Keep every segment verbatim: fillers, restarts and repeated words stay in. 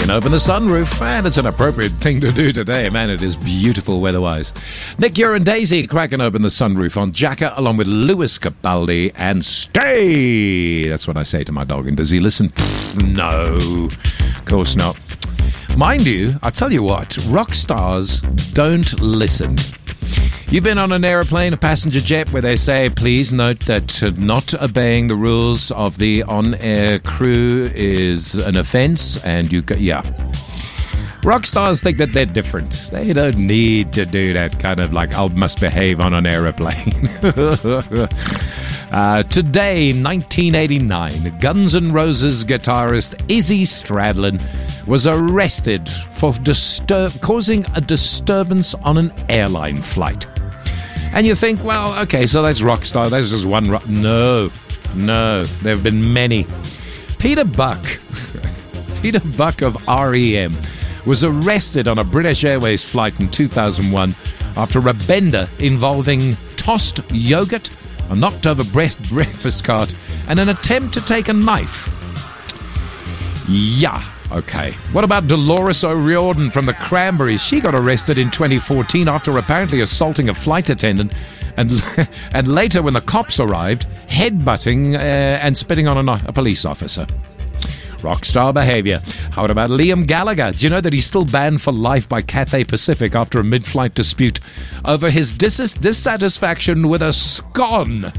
cracking open the sunroof, and it's an appropriate thing to do today. Man, it is beautiful weather-wise. Nick, you're and Daisy cracking open the sunroof on Jacker, along with Lewis Capaldi and Stay. That's what I say to my dog. And does he listen? Pfft, no, of course not. Mind you, I'll tell you what, rock stars don't listen. You've been on an aeroplane, a passenger jet, where they say, please note that uh, not obeying the rules of the on-air crew is an offense, and you go, yeah. Rock stars think that they're different. They don't need to do that kind of like, I must behave on an aeroplane. uh, today, nineteen eighty-nine, Guns N' Roses guitarist Izzy Stradlin was arrested for disturb- causing a disturbance on an airline flight. And you think, well, okay, so that's rock star. That's just one rock. No, no, there have been many. Peter Buck, Peter Buck of R E M, was arrested on a British Airways flight in two thousand one after a bender involving tossed yogurt, a knocked-over breakfast cart, and an attempt to take a knife. Yeah. Okay. What about Dolores O'Riordan from the Cranberries? She got arrested in twenty fourteen after apparently assaulting a flight attendant and and later, when the cops arrived, headbutting uh, and spitting on a, a police officer. Rockstar behavior. How about Liam Gallagher? Do you know that he's still banned for life by Cathay Pacific after a mid-flight dispute over his dis- dissatisfaction with a scone?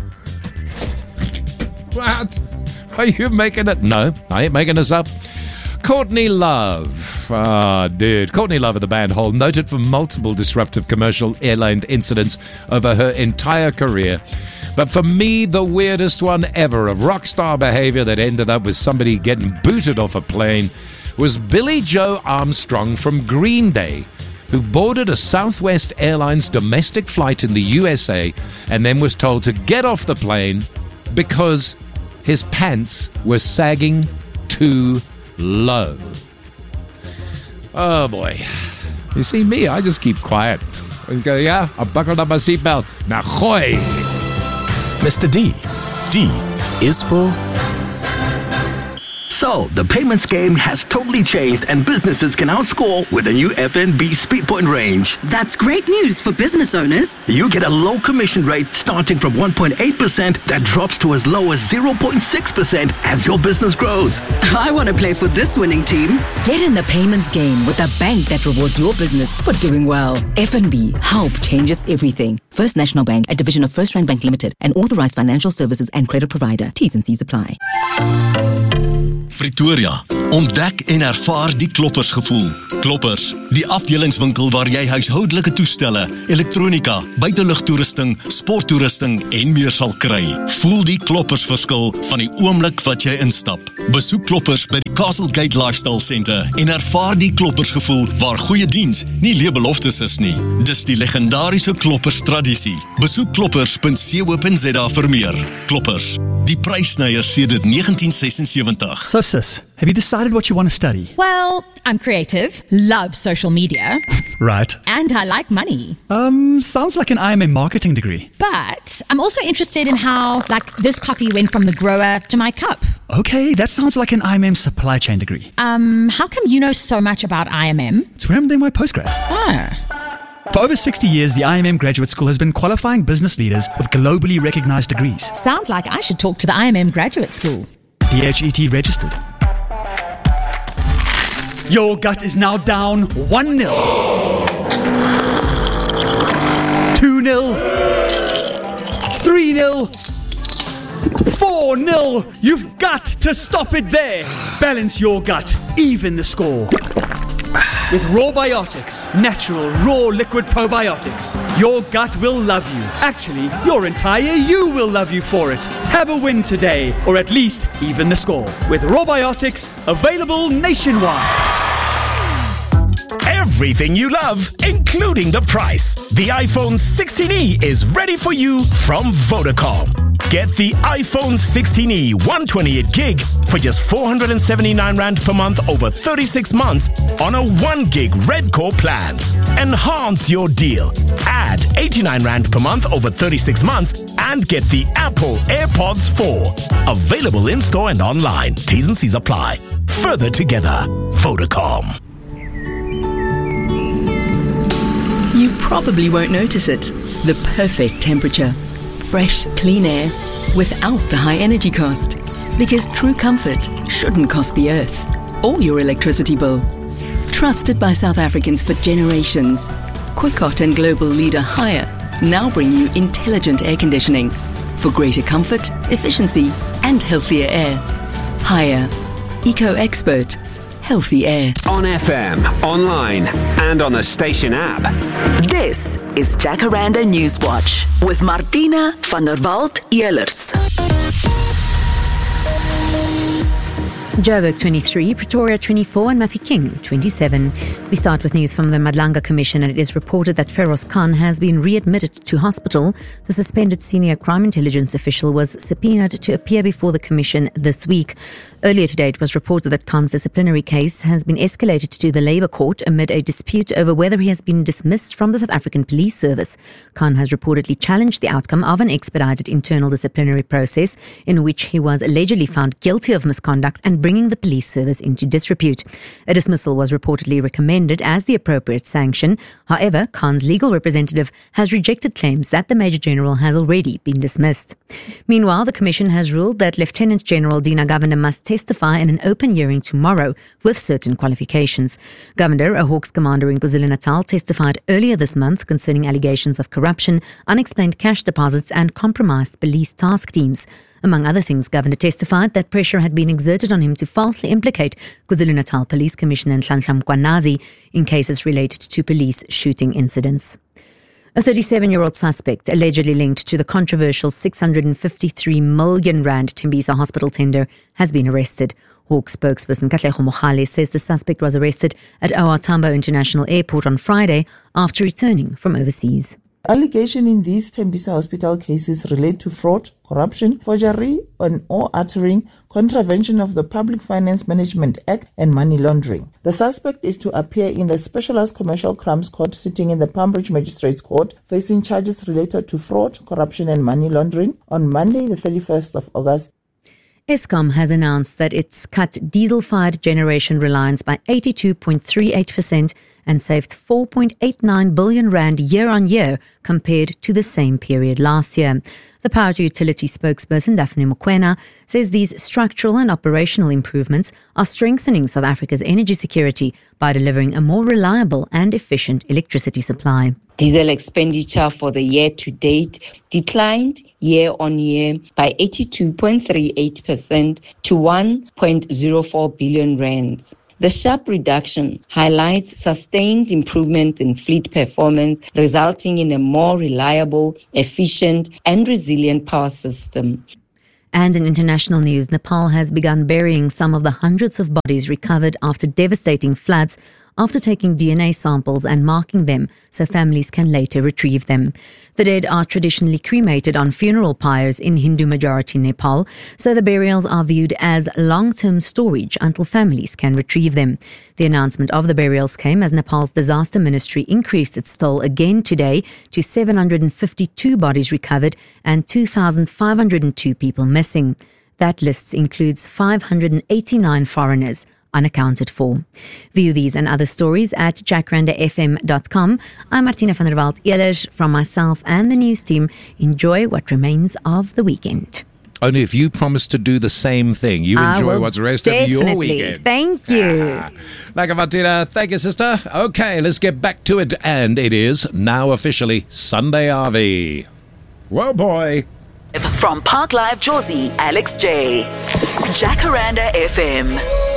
What? Are you making it? No, I ain't making this up. Courtney Love. Ah, dude. Courtney Love of the band Hole, noted for multiple disruptive commercial airline incidents over her entire career. But for me, the weirdest one ever of rock star behavior that ended up with somebody getting booted off a plane was Billie Joe Armstrong from Green Day, who boarded a Southwest Airlines domestic flight in the U S A and then was told to get off the plane because his pants were sagging too low. Oh boy. You see me, I just keep quiet. I go, yeah, I buckled up my seatbelt. Now, gooi. Mister D. D is for... So, the payments game has totally changed and businesses can now score with the new F N B Speedpoint range. That's great news for business owners. You get a low commission rate starting from one point eight percent that drops to as low as zero point six percent as your business grows. I want to play for this winning team. Get in the payments game with a bank that rewards your business for doing well. F N B, help changes everything. First National Bank, a division of First Rand Bank Limited, an authorized financial services and credit provider. T's and C's apply. Pretoria, ontdek en ervaar die Kloppers gevoel. Kloppers, die afdelingswinkel waar jy huishoudelike toestelle, elektronika, buitelugtoerusting, sporttoerusting en meer sal kry. Voel die Kloppers verskil van die oomblik wat jy instap. Besoek Kloppers by die Castle Gate Lifestyle Centre en ervaar die Kloppers gevoel waar goeie diens nie leebeloftes is nie. Dis die legendariese Kloppers tradisie. Besoek kloppers punt co punt za vir meer. Kloppers, die prysnyer sedert negentien sesensewentig. So sis, have you decided what you want to study? Well, I'm creative, love social media. Right. And I like money. Um, sounds like an I M M marketing degree. But I'm also interested in how, like, this coffee went from the grower to my cup. Okay, that sounds like an I M M supply chain degree. Um, how come you know so much about I M M? It's where I'm doing my postgrad. Ah. For over sixty years, the I M M Graduate School has been qualifying business leaders with globally recognized degrees. Sounds like I should talk to the I M M Graduate School. D H E T registered. Your gut is now down one nil. two nil. three nil. four nil. You've got to stop it there. Balance your gut. Even the score. With Rawbiotics, natural, raw liquid probiotics. Your gut will love you. Actually, your entire you will love you for it. Have a win today, or at least even the score. With Rawbiotics, available nationwide. Everything you love, including the price. The iPhone sixteen E is ready for you from Vodacom. Get the iPhone sixteen E one twenty-eight gig for just four hundred seventy-nine rand per month over thirty-six months on a one gig Red Core plan. Enhance your deal. Add eighty-nine rand per month over thirty-six months and get the Apple AirPods four. Available in-store and online. T's and C's apply. Further together. Vodacom. You probably won't notice it. The perfect temperature. Fresh, clean air without the high energy cost. Because true comfort shouldn't cost the earth or your electricity bill. Trusted by South Africans for generations, Quickot and global leader Haier now bring you intelligent air conditioning for greater comfort, efficiency and healthier air. Haier, Eco-Expert, healthy air. On F M, online and on the station app. This is Jacaranda Newswatch with Martina van der Walt-Ehlers. Joburg twenty-three, Pretoria twenty-four and Mafeking twenty-seven. We start with news from the Madlanga Commission, and it is reported that Feroz Khan has been readmitted to hospital. The suspended senior crime intelligence official was subpoenaed to appear before the Commission this week. Earlier today, it was reported that Khan's disciplinary case has been escalated to the Labour Court amid a dispute over whether he has been dismissed from the South African Police Service. Khan has reportedly challenged the outcome of an expedited internal disciplinary process in which he was allegedly found guilty of misconduct and bringing the police service into disrepute. A dismissal was reportedly recommended as the appropriate sanction. However, Khan's legal representative has rejected claims that the Major General has already been dismissed. Meanwhile, the Commission has ruled that Lieutenant General Dina Govender must testify in an open hearing tomorrow with certain qualifications. Govender, a Hawks commander in KwaZulu-Natal, testified earlier this month concerning allegations of corruption, unexplained cash deposits and compromised police task teams. Among other things, Govender testified that pressure had been exerted on him to falsely implicate KwaZulu-Natal Police Commissioner Nhlanhla Mkhwanazi in cases related to police shooting incidents. A thirty-seven-year-old suspect allegedly linked to the controversial six hundred fifty-three million rand Tembisa hospital tender has been arrested. Hawk spokesperson Katlego Mogale says the suspect was arrested at O R Tambo International Airport on Friday after returning from overseas. Allegations in these Tembisa hospital cases relate to fraud, corruption, forgery, and or uttering, contravention of the Public Finance Management Act and money laundering. The suspect is to appear in the Specialized Commercial Crimes Court sitting in the Palmbridge Magistrates Court, facing charges related to fraud, corruption and money laundering on Monday the thirty-first of August. Eskom has announced that it's cut diesel-fired generation reliance by eighty-two point three eight percent and saved four point eight nine billion rand year on year compared to the same period last year. The power utility spokesperson Daphne Mokoena says these structural and operational improvements are strengthening South Africa's energy security by delivering a more reliable and efficient electricity supply. Diesel expenditure for the year to date declined year on year by eighty-two point three eight percent to one point zero four billion rands. The sharp reduction highlights sustained improvement in fleet performance, resulting in a more reliable, efficient, and resilient power system. And in international news, Nepal has begun burying some of the hundreds of bodies recovered after devastating floods, after taking D N A samples and marking them so families can later retrieve them. The dead are traditionally cremated on funeral pyres in Hindu-majority Nepal, so the burials are viewed as long-term storage until families can retrieve them. The announcement of the burials came as Nepal's disaster ministry increased its toll again today to seven hundred fifty-two bodies recovered and two thousand five hundred two people missing. That list includes five hundred eighty-nine foreigners unaccounted for. View these and other stories at jacaranda f m dot com. I'm Martina van der Walt-Ehlers from myself and the news team. Enjoy what remains of the weekend. Only if you promise to do the same thing. You I enjoy will what's the rest of your weekend. Thank you. Ah, like a Martina. Thank you, sister. Okay, let's get back to it. And it is now officially Sunday R V. Whoa, boy. From Park Live Jozi, Alex J. Jacaranda F M.